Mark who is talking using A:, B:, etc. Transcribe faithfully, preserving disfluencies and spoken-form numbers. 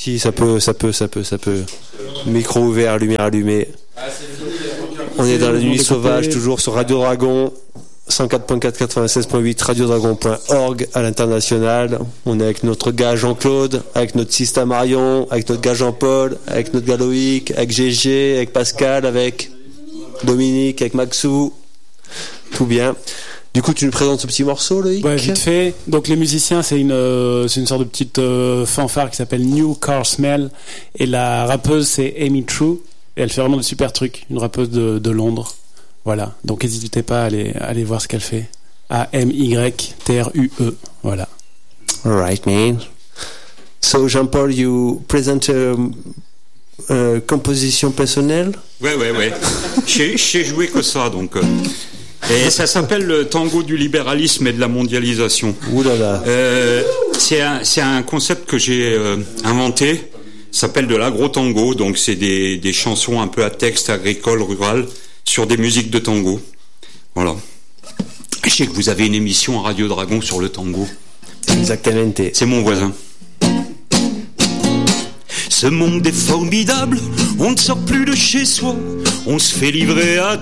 A: Si, ça peut, ça peut, ça peut, ça peut. Micro ouvert, lumière allumée. On est dans la nuit sauvage, toujours sur Radio Dragon, cent quatre point quatre, quatre-vingt-seize point huit, radiodragon point org à l'international. On est avec notre gars Jean-Claude, avec notre Sista Marion, avec notre gars Jean-Paul, avec notre gars Loïc, avec G G, avec Pascal, avec Dominique, avec Maxou. Tout bien. Du coup, tu nous présentes ce petit morceau, Loïc ?
B: Ouais, vite fait. Donc, les musiciens, c'est une, euh, c'est une sorte de petite euh, fanfare qui s'appelle New Car Smell. Et la rappeuse, c'est Amy True. Et elle fait vraiment de super trucs. Une rappeuse de, de Londres. Voilà. Donc, n'hésitez pas à aller, à aller voir ce qu'elle fait. A M Y T R U E. Voilà.
A: Alright, man. So, Jean-Paul, you present a, a composition personnelle ?
C: Ouais, ouais, ouais. Je sais jouer que ça, donc... Euh... Et ça s'appelle le tango du libéralisme et de la mondialisation.
A: Ouh là là.
C: Euh, c'est un, c'est un concept que j'ai euh, inventé. Ça s'appelle de l'agro-tango. Donc c'est des, des chansons un peu à texte agricole, rural, sur des musiques de tango. Voilà. Je sais que vous avez une émission à Radio Dragon sur le tango.
A: Exactement.
C: C'est mon voisin. Ce monde est formidable, on ne sort plus de chez soi, on se fait livrer à